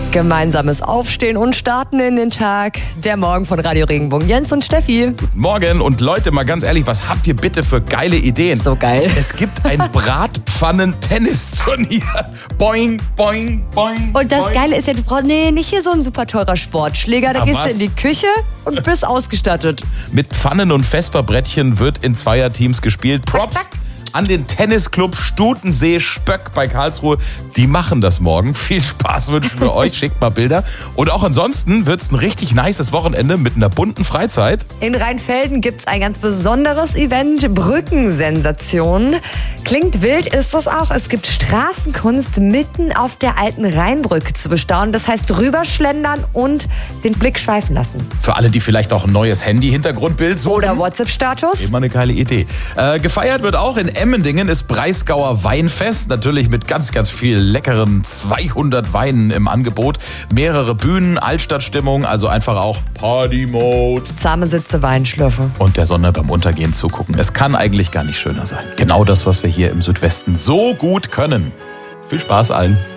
Gemeinsames Aufstehen und Starten in den Tag. Der Morgen von Radio Regenbogen. Jens und Steffi. Guten Morgen. Und Leute, mal ganz ehrlich, was habt ihr bitte für geile Ideen? So geil. Es gibt ein Bratpfannen-Tennisturnier. Boing, boing, boing. Und das boing. Geile ist ja, du brauchst nicht hier so ein super teurer Sportschläger. Da gehst du in die Küche und bist ausgestattet. Mit Pfannen und Vesperbrettchen wird in Zweierteams gespielt. Props an den Tennisclub Stutensee-Spöck bei Karlsruhe. Die machen das morgen. Viel Spaß wünschen wir euch. Schickt mal Bilder. Und auch ansonsten wird es ein richtig nices Wochenende mit einer bunten Freizeit. In Rheinfelden gibt es ein ganz besonderes Event, Brückensensation. Klingt wild, ist das auch. Es gibt Straßenkunst mitten auf der alten Rheinbrücke zu bestaunen. Das heißt, rüberschlendern und den Blick schweifen lassen. Für alle, die vielleicht auch ein neues Handy-Hintergrundbild suchen. Oder WhatsApp-Status. Immer eine geile Idee. Gefeiert wird auch in Emmendingen ist Breisgauer Weinfest. Natürlich mit ganz, ganz viel leckeren 200 Weinen im Angebot. Mehrere Bühnen, Altstadtstimmung, also einfach auch Party-Mode. Zahme Sitze, Weinschlürfe. Und der Sonne beim Untergehen zugucken. Es kann eigentlich gar nicht schöner sein. Genau das, was wir hier im Südwesten so gut können. Viel Spaß allen.